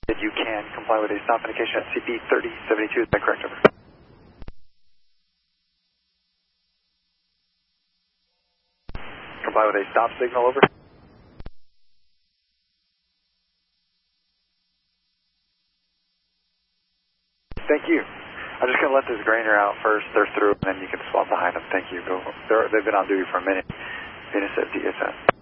That you can comply with a stop indication at CP 3072, is that correct? Over. Comply with a stop signal, over. Thank you. I'm just going to let this grainer out first. They're through, and then you can swap behind them. Thank you. They've been on duty for a minute. Venus at DSS.